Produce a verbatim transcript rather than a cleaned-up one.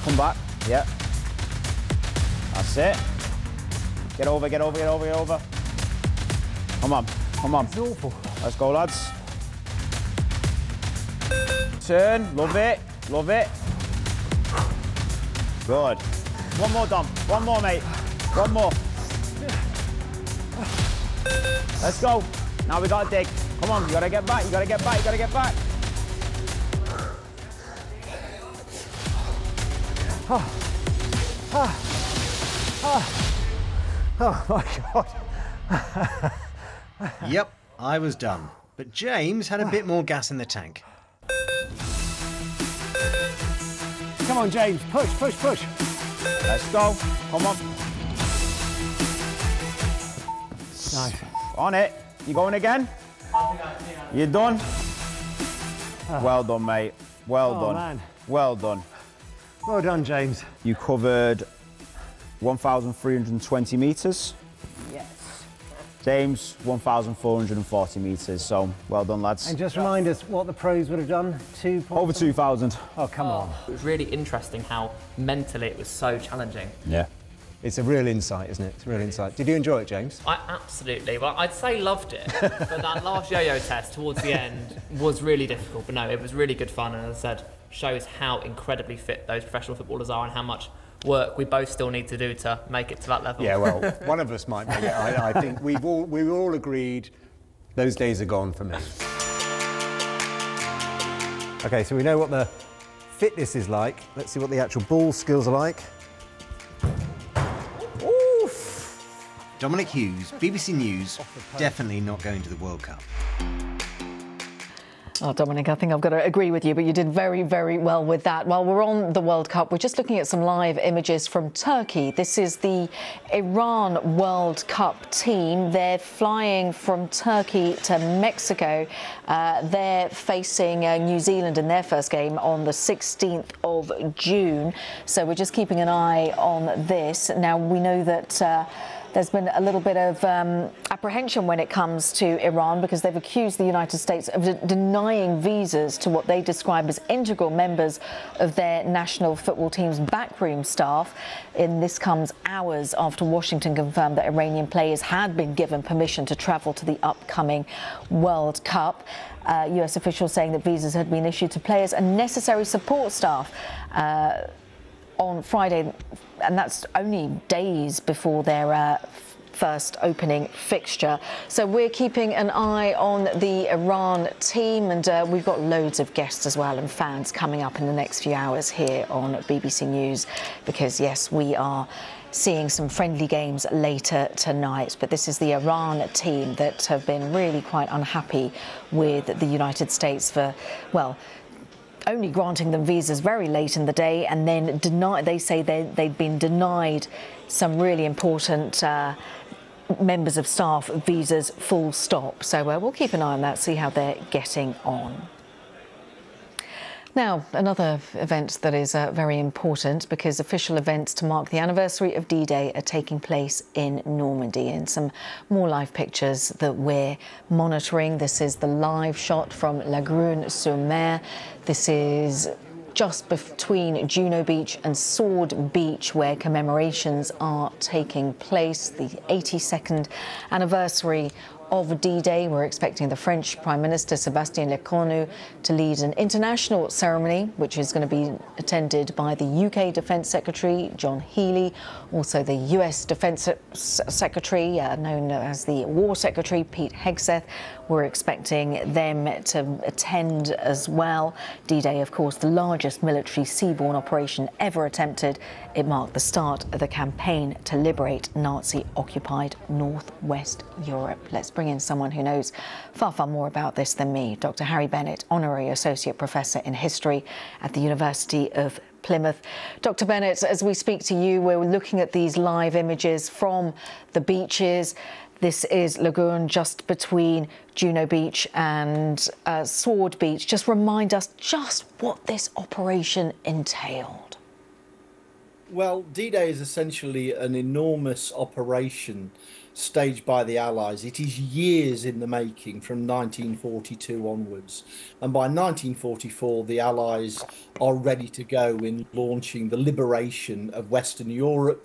Come back. Yeah. That's it. Get over, get over, get over, get over. Come on, come on. It's awful. Let's go, lads. Turn. Love it. Love it. Good. One more, Dom. One more, mate. One more. Let's go. Now we got to dig. Come on, you got to get back. You got to get back. You got to get back. Oh. Oh. Oh. Oh, my God. Yep, I was done. But James had a bit more gas in the tank. Come on, James. Push, push, push. Let's go. Come on. Nice. On it. You going again? You done? Oh. Well done, mate. Well Oh, done. man. Well done. Well done, James. You covered one thousand three hundred twenty metres. Yes. James, one thousand four hundred forty metres. So, well done, lads. And just remind us what the pros would have done. Two points. Over two thousand. Oh, come Oh, on. it was really interesting how mentally it was so challenging. Yeah. It's a real insight, isn't it? It's a real insight. Did you enjoy it, James? I absolutely, well, I'd say loved it, but that last yo-yo test towards the end was really difficult. But no, it was really good fun, and as I said, shows how incredibly fit those professional footballers are and how much work we both still need to do to make it to that level. Yeah, well, one of us might make it. I, I think we've all we've all agreed those days are gone for me. Okay, so we know what the fitness is like. Let's see what the actual ball skills are like. Dominic Hughes, B B C News, definitely not going to the World Cup. Oh, Dominic, I think I've got to agree with you, but you did very, very well with that. While we're on the World Cup, we're just looking at some live images from Turkey. This is the Iran World Cup team. They're flying from Turkey to Mexico. Uh, they're facing uh, New Zealand in their first game on the sixteenth of June. So we're just keeping an eye on this. Now, we know that Uh, There's been a little bit of um, apprehension when it comes to Iran because they've accused the United States of de- denying visas to what they describe as integral members of their national football team's backroom staff. And this comes hours after Washington confirmed that Iranian players had been given permission to travel to the upcoming World Cup. Uh, U S officials saying that visas had been issued to players and necessary support staff Uh, on Friday, and that's only days before their uh, first opening fixture. So we're keeping an eye on the Iran team, and uh, we've got loads of guests as well and fans coming up in the next few hours here on B B C News, because yes, we are seeing some friendly games later tonight. But this is the Iran team that have been really quite unhappy with the United States for, well, only granting them visas very late in the day, and then deny, they say they, they'd been denied some really important uh, members of staff visas full stop. So uh, we'll keep an eye on that, see how they're getting on. Now, another event that is uh, very important, because official events to mark the anniversary of D-Day are taking place in Normandy, and some more live pictures that we're monitoring. This is the live shot from La Grune-sur-Mer. This is just between Juno Beach and Sword Beach, where commemorations are taking place. The eighty-second anniversary of D-Day. We're expecting the French Prime Minister Sébastien Lecornu to lead an international ceremony, which is going to be attended by the U K Defence Secretary John Healey, also the U S Defence Secretary, uh, known as the War Secretary, Pete Hegseth. We're expecting them to attend as well. D-Day, of course, the largest military seaborne operation ever attempted. It marked the start of the campaign to liberate Nazi-occupied northwest Europe. Let's bring in someone who knows far, far more about this than me. Doctor Harry Bennett, Honorary Associate Professor in History at the University of Plymouth. Doctor Bennett, as we speak to you, we're looking at these live images from the beaches. This is Lagoon, just between Juno Beach and uh, Sword Beach. Just remind us just what this operation entailed. Well, D-Day is essentially an enormous operation staged by the Allies. It is years in the making from nineteen forty-two onwards. And by nineteen forty-four, the Allies are ready to go in launching the liberation of Western Europe